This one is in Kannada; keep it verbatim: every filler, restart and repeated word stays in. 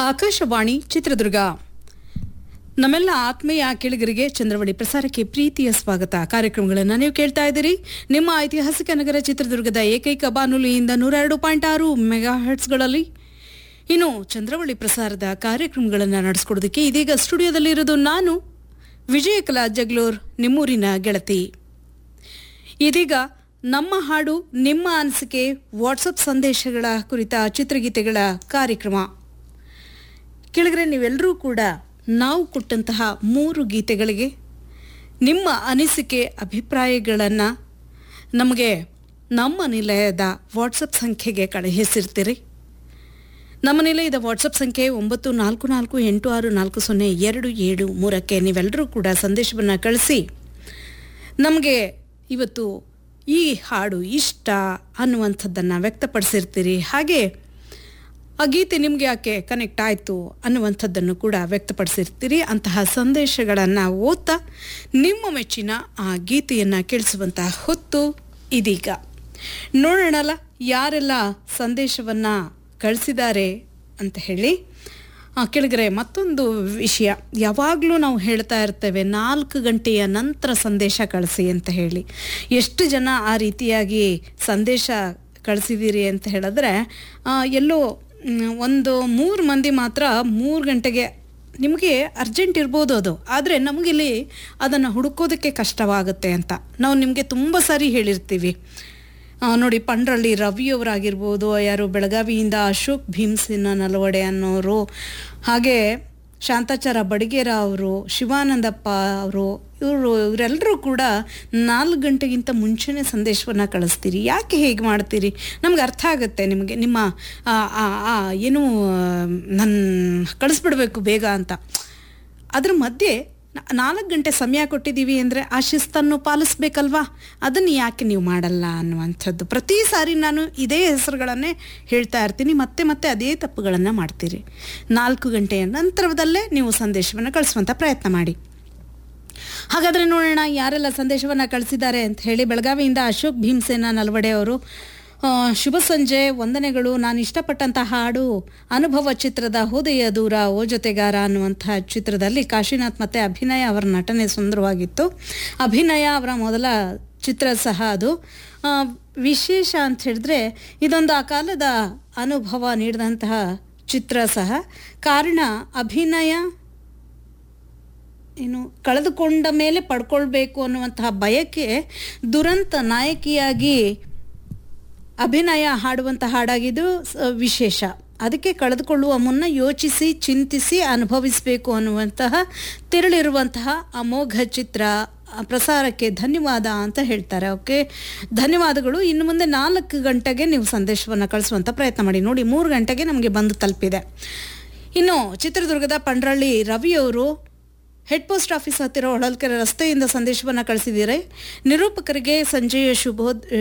ಆಕಾಶವಾಣಿ ಚಿತ್ರದುರ್ಗ. ನಮ್ಮೆಲ್ಲ ಆತ್ಮೀಯ ಕೇಳಿಗರಿಗೆ ಚಂದ್ರವಳ್ಳಿ ಪ್ರಸಾರಕ್ಕೆ ಪ್ರೀತಿಯ ಸ್ವಾಗತ. ಕಾರ್ಯಕ್ರಮಗಳನ್ನು ನೀವು ಕೇಳ್ತಾ ಇದ್ದೀರಿ ನಿಮ್ಮ ಐತಿಹಾಸಿಕ ನಗರ ಚಿತ್ರದುರ್ಗದ ಏಕೈಕ ಬಾನುಲಿಯಿಂದ ನೂರ ಎರಡು ಪಾಯಿಂಟ್ ಆರು ಮೆಗಾ ಹರ್ಟ್ಸ್ಗಳಲ್ಲಿ. ಇನ್ನು ಚಂದ್ರವಳ್ಳಿ ಪ್ರಸಾರದ ಕಾರ್ಯಕ್ರಮಗಳನ್ನು ನಡೆಸ್ಕೊಡೋದಕ್ಕೆ ಇದೀಗ ಸ್ಟುಡಿಯೋದಲ್ಲಿರೋದು ನಾನು ವಿಜಯಕಲಾ ಜಗ್ಲೂರ್, ನಿಮ್ಮೂರಿನ ಗೆಳತಿ. ಇದೀಗ ನಮ್ಮ ಹಾಡು ನಿಮ್ಮ ಅನಿಸಿಕೆ ವಾಟ್ಸಪ್ ಸಂದೇಶಗಳ ಕುರಿತ ಚಿತ್ರಗೀತೆಗಳ ಕಾರ್ಯಕ್ರಮ. ಕೆಳಗರೆ ನೀವೆಲ್ಲರೂ ಕೂಡ ನಾವು ಕೊಟ್ಟಂತಹ ಮೂರು ಗೀತೆಗಳಿಗೆ ನಿಮ್ಮ ಅನಿಸಿಕೆ ಅಭಿಪ್ರಾಯಗಳನ್ನು ನಮಗೆ ನಮ್ಮ ನಿಲಯದ ವಾಟ್ಸಪ್ ಸಂಖ್ಯೆಗೆ ಕಳುಹಿಸಿರ್ತೀರಿ. ನಮ್ಮ ನಿಲಯದ ವಾಟ್ಸಪ್ ಸಂಖ್ಯೆ ಒಂಬತ್ತು ನಾಲ್ಕು ನಾಲ್ಕು ಎಂಟು ಆರು ನಾಲ್ಕು ಸೊನ್ನೆ ಎರಡು ಏಳು ಮೂರಕ್ಕೆ ನೀವೆಲ್ಲರೂ ಕೂಡ ಸಂದೇಶವನ್ನು ಕಳಿಸಿ ನಮಗೆ ಇವತ್ತು ಈ ಹಾಡು ಇಷ್ಟ ಅನ್ನುವಂಥದ್ದನ್ನು ವ್ಯಕ್ತಪಡಿಸಿರ್ತೀರಿ. ಹಾಗೆ ಆ ಗೀತೆ ನಿಮಗೆ ಯಾಕೆ ಕನೆಕ್ಟ್ ಆಯಿತು ಅನ್ನುವಂಥದ್ದನ್ನು ಕೂಡ ವ್ಯಕ್ತಪಡಿಸಿರ್ತೀರಿ. ಅಂತಹ ಸಂದೇಶಗಳನ್ನು ಓದ್ತಾ ನಿಮ್ಮ ಮೆಚ್ಚಿನ ಆ ಗೀತೆಯನ್ನು ಕೇಳಿಸುವಂಥ ಹೊತ್ತು ಇದೀಗ. ನೋಡೋಣಲ್ಲ ಯಾರೆಲ್ಲ ಸಂದೇಶವನ್ನು ಕಳಿಸಿದ್ದಾರೆ ಅಂತ ಹೇಳಿ. ಕೆಳಗರೆ ಮತ್ತೊಂದು ವಿಷಯ, ಯಾವಾಗಲೂ ನಾವು ಹೇಳ್ತಾ ಇರ್ತೇವೆ ನಾಲ್ಕು ಗಂಟೆಯ ನಂತರ ಸಂದೇಶ ಕಳಿಸಿ ಅಂತ ಹೇಳಿ. ಎಷ್ಟು ಜನ ಆ ರೀತಿಯಾಗಿ ಸಂದೇಶ ಕಳಿಸಿದ್ದೀರಿ ಅಂತ ಹೇಳಿದ್ರೆ ಎಲ್ಲೋ ಒಂದು ಮೂರು ಮಂದಿ ಮಾತ್ರ ಮೂರು ಗಂಟೆಗೆ ನಿಮಗೆ ಅರ್ಜೆಂಟ್ ಇರ್ಬೋದು ಅದು, ಆದರೆ ನಮಗಿಲ್ಲಿ ಅದನ್ನು ಹುಡುಕೋದಕ್ಕೆ ಕಷ್ಟವಾಗುತ್ತೆ ಅಂತ ನಾವು ನಿಮಗೆ ತುಂಬ ಸಾರಿ ಹೇಳಿರ್ತೀವಿ. ನೋಡಿ, ಪಂಡ್ರಳ್ಳಿ ರವಿಯವರಾಗಿರ್ಬೋದು, ಯಾರು ಬೆಳಗಾವಿಯಿಂದ ಅಶೋಕ್ ಭೀಮ್ಸಿನ ನಲವಡೆ ಅನ್ನೋರು, ಹಾಗೆ ಶಾಂತಾಚಾರ ಬಡಿಗೇರ ಅವರು, ಶಿವಾನಂದಪ್ಪ ಅವರು, ಇವರು ಇವರೆಲ್ಲರೂ ಕೂಡ ನಾಲ್ಕು ಗಂಟೆಗಿಂತ ಮುಂಚೆನೇ ಸಂದೇಶವನ್ನು ಕಳಿಸ್ತೀರಿ. ಯಾಕೆ ಹೇಗೆ ಮಾಡ್ತೀರಿ? ನಮ್ಗೆ ಅರ್ಥ ಆಗುತ್ತೆ ನಿಮಗೆ, ನಿಮ್ಮ ಏನು ನನ್ನ ಕಳಿಸ್ಬಿಡ್ಬೇಕು ಬೇಗ ಅಂತ. ಅದ್ರ ಮಧ್ಯೆ ನಾಲ್ಕು ಗಂಟೆ ಸಮಯ ಕೊಟ್ಟಿದ್ದೀವಿ ಅಂದರೆ ಆ ಶಿಸ್ತನ್ನು ಪಾಲಿಸ್ಬೇಕಲ್ವಾ, ಅದನ್ನು ಯಾಕೆ ನೀವು ಮಾಡಲ್ಲ ಅನ್ನುವಂಥದ್ದು. ಪ್ರತಿ ಸಾರಿ ನಾನು ಇದೇ ಹೆಸರುಗಳನ್ನೇ ಹೇಳ್ತಾ ಇರ್ತೀನಿ, ಮತ್ತೆ ಮತ್ತೆ ಅದೇ ತಪ್ಪುಗಳನ್ನು ಮಾಡ್ತೀರಿ. ನಾಲ್ಕು ಗಂಟೆಯ ನಂತರದಲ್ಲೇ ನೀವು ಸಂದೇಶವನ್ನು ಕಳಿಸುವಂಥ ಪ್ರಯತ್ನ ಮಾಡಿ. ಹಾಗಾದರೆ ನೋಡೋಣ ಯಾರೆಲ್ಲ ಸಂದೇಶವನ್ನು ಕಳಿಸಿದ್ದಾರೆ ಅಂತ ಹೇಳಿ. ಬೆಳಗಾವಿಯಿಂದ ಅಶೋಕ್ ಭೀಮ್ಸೇನ ನಲ್ವಡೆ ಅವರು, ಶುಭ ಸಂಜೆ, ವಂದನೆಗಳು. ನಾನು ಇಷ್ಟಪಟ್ಟಂಥ ಹಾಡು ಅನುಭವ ಚಿತ್ರದ ಹೋದೆಯ ದೂರ ಓ ಜೊತೆಗಾರ ಅನ್ನುವಂತಹ ಚಿತ್ರದಲ್ಲಿ ಕಾಶಿನಾಥ್ ಮತ್ತು ಅಭಿನಯ ಅವರ ನಟನೆ ಸುಂದರವಾಗಿತ್ತು. ಅಭಿನಯ ಅವರ ಮೊದಲ ಚಿತ್ರ ಸಹ ಅದು. ವಿಶೇಷ ಅಂತ ಹೇಳಿದ್ರೆ ಇದೊಂದು ಆ ಕಾಲದ ಅನುಭವ ನೀಡಿದಂತಹ ಚಿತ್ರ ಸಹ. ಕಾರಣ ಅಭಿನಯ ಏನು ಕಳೆದುಕೊಂಡ ಮೇಲೆ ಪಡ್ಕೊಳ್ಬೇಕು ಅನ್ನುವಂತಹ ಬಯಕೆ ದುರಂತ ನಾಯಕಿಯಾಗಿ ಅಭಿನಯ ಹಾಡುವಂಥ ಹಾಡಾಗಿದ್ದು ವಿಶೇಷ. ಅದಕ್ಕೆ ಕಳೆದುಕೊಳ್ಳುವ ಮುನ್ನ ಯೋಚಿಸಿ ಚಿಂತಿಸಿ ಅನುಭವಿಸಬೇಕು ಅನ್ನುವಂತಹ ತೆರಳಿರುವಂತಹ ಅಮೋಘ ಚಿತ್ರ ಪ್ರಸಾರಕ್ಕೆ ಧನ್ಯವಾದ ಅಂತ ಹೇಳ್ತಾರೆ. ಓಕೆ, ಧನ್ಯವಾದಗಳು. ಇನ್ನು ಮುಂದೆ ನಾಲ್ಕು ಗಂಟೆಗೆ ನೀವು ಸಂದೇಶವನ್ನು ಕಳಿಸುವಂಥ ಪ್ರಯತ್ನ ಮಾಡಿ. ನೋಡಿ, ಮೂರು ಗಂಟೆಗೆ ನಮಗೆ ಬಂದು ತಲುಪಿದೆ. ಇನ್ನು ಚಿತ್ರದುರ್ಗದ ಪಂಡ್ರಳ್ಳಿ ರವಿಯವರು ಹೆಡ್ ಪೋಸ್ಟ್ ಆಫೀಸ್ ಹತ್ತಿರ ಹೊಳಲ್ಕೆರೆ ರಸ್ತೆಯಿಂದ ಸಂದೇಶವನ್ನು ಕಳಿಸಿದ್ದೀರಿ. ನಿರೂಪಕರಿಗೆ ಸಂಜೆಯ ಶುಭೋ